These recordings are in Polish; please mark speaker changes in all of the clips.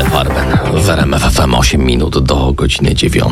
Speaker 1: Farben w RMF FM 8 minut do godziny 9.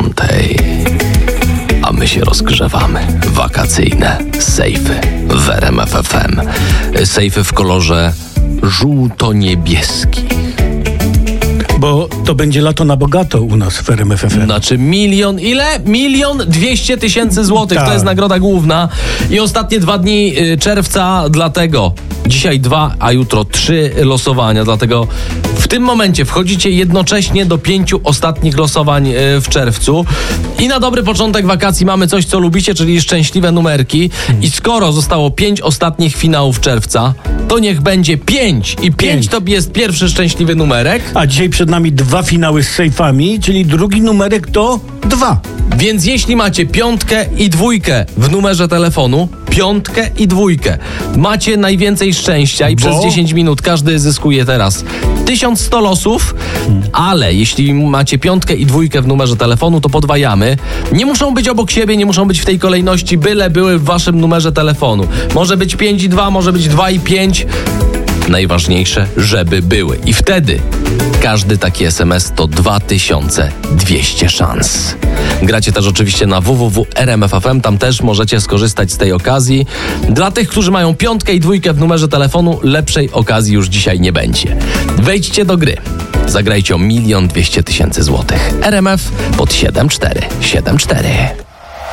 Speaker 1: A my się rozgrzewamy. Wakacyjne sejfy w RMF FM. Sejfy w kolorze żółto-niebieski.
Speaker 2: Bo to będzie lato na bogato u nas w RMF FM.
Speaker 1: Znaczy milion, ile? 1 200 000 złotych.
Speaker 2: Tak.
Speaker 1: To jest nagroda główna. I ostatnie 2 dni czerwca, dlatego dzisiaj 2, a jutro 3 losowania. Dlatego w tym momencie wchodzicie jednocześnie do 5 ostatnich losowań w czerwcu. I na dobry początek wakacji mamy coś, co lubicie, czyli szczęśliwe numerki. I skoro zostało 5 ostatnich finałów czerwca, to niech będzie 5. I 5 to jest pierwszy szczęśliwy numerek.
Speaker 2: A dzisiaj przed nami 2 finały z sejfami, czyli drugi numerek to 2.
Speaker 1: Więc jeśli macie 5 i 2 w numerze telefonu, 5 i 2, macie najwięcej szczęścia i przez 10 minut każdy zyskuje teraz 1100 losów, ale jeśli macie 5 i 2 w numerze telefonu, to podwajamy. Nie muszą być obok siebie, nie muszą być w tej kolejności, byle były w waszym numerze telefonu. Może być 5 i 2, może być 2 i 5. Najważniejsze, żeby były. I wtedy każdy taki SMS to 2200 szans. Gracie też oczywiście na www.rmf.fm, tam też możecie skorzystać z tej okazji. Dla tych, którzy mają 5 i 2 w numerze telefonu, lepszej okazji już dzisiaj nie będzie. Wejdźcie do gry. Zagrajcie o 1 200 000 złotych. RMF pod 7474.